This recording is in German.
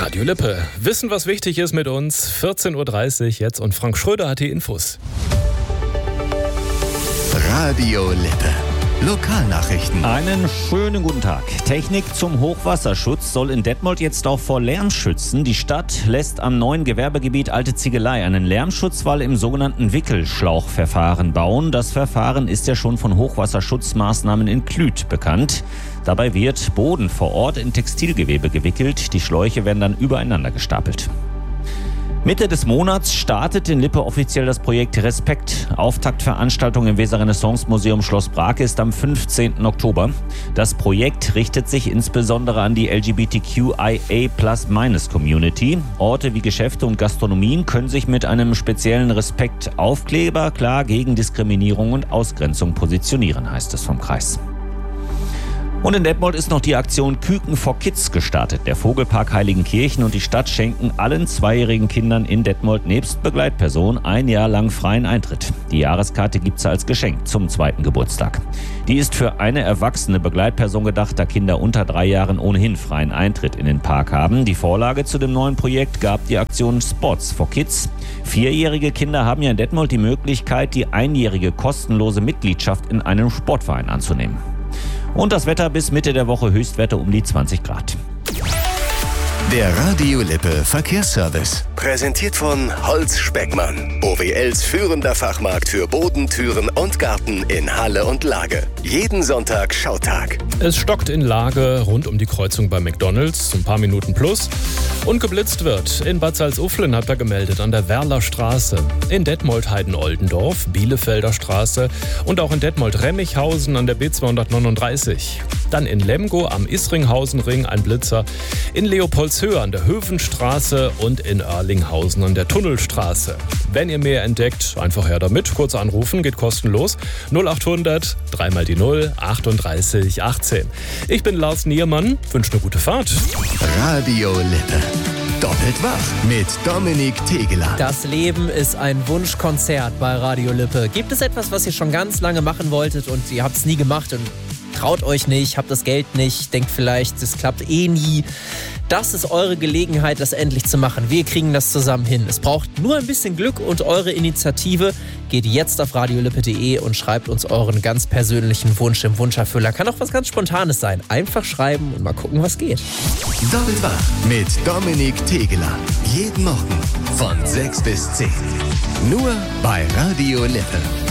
Radio Lippe. Wissen, was wichtig ist mit uns. 14.30 Uhr jetzt und Frank Schröder hat die Infos. Radio Lippe. Lokalnachrichten. Einen schönen guten Tag. Technik zum Hochwasserschutz soll in Detmold jetzt auch vor Lärm schützen. Die Stadt lässt am neuen Gewerbegebiet Alte Ziegelei einen Lärmschutzwall im sogenannten Wickelschlauchverfahren bauen. Das Verfahren ist ja schon von Hochwasserschutzmaßnahmen in Klüt bekannt. Dabei wird Boden vor Ort in Textilgewebe gewickelt. Die Schläuche werden dann übereinander gestapelt. Mitte des Monats startet in Lippe offiziell das Projekt Respekt. Auftaktveranstaltung im Weser-Renaissance-Museum Schloss Brake ist am 15. Oktober. Das Projekt richtet sich insbesondere an die LGBTQIA+-Community. Orte wie Geschäfte und Gastronomien können sich mit einem speziellen Respekt-Aufkleber klar gegen Diskriminierung und Ausgrenzung positionieren, heißt es vom Kreis. Und in Detmold ist noch die Aktion Küken for Kids gestartet. Der Vogelpark Heiligenkirchen und die Stadt schenken allen zweijährigen Kindern in Detmold nebst Begleitperson ein Jahr lang freien Eintritt. Die Jahreskarte gibt's als Geschenk zum 2. Geburtstag. Die ist für eine erwachsene Begleitperson gedacht, da Kinder unter 3 Jahren ohnehin freien Eintritt in den Park haben. Die Vorlage zu dem neuen Projekt gab die Aktion Sports for Kids. 4-jährige Kinder haben ja in Detmold die Möglichkeit, die einjährige kostenlose Mitgliedschaft in einem Sportverein anzunehmen. Und das Wetter bis Mitte der Woche, Höchstwerte um die 20 Grad. Der Radio Lippe Verkehrsservice. Präsentiert von Holz Speckmann. OWLs führender Fachmarkt für Boden, Türen und Garten in Halle und Lage. Jeden Sonntag Schautag. Es stockt in Lage rund um die Kreuzung bei McDonald's, ein paar Minuten plus. Und geblitzt wird. In Bad Salzuflen habt ihr gemeldet, an der Werler Straße. In Detmold Heiden-Oldendorf, Bielefelder Straße und auch in Detmold Remmichhausen an der B239. Dann in Lemgo am Isringhausenring ein Blitzer. In Leopoldshöhe an der Höfenstraße und in Erlinghausen an der Tunnelstraße. Wenn ihr mehr entdeckt, einfach her damit. Kurz anrufen, geht kostenlos. 0800 3 mal die 0 38 18. Ich bin Lars Niermann, wünsche eine gute Fahrt. Radio Lippe. Doppelt wach mit Dominik Tegeler. Das Leben ist ein Wunschkonzert bei Radio Lippe. Gibt es etwas, was ihr schon ganz lange machen wolltet und ihr habt es nie gemacht und traut euch nicht, habt das Geld nicht, denkt vielleicht, das klappt eh nie? Das ist eure Gelegenheit, das endlich zu machen. Wir kriegen das zusammen hin. Es braucht nur ein bisschen Glück und eure Initiative. Geht jetzt auf radiolippe.de und schreibt uns euren ganz persönlichen Wunsch im Wunscherfüller. Kann auch was ganz Spontanes sein. Einfach schreiben und mal gucken, was geht. Doppelt wach mit Dominik Tegeler. Jeden Morgen von 6 bis 10. Nur bei Radio Lippe.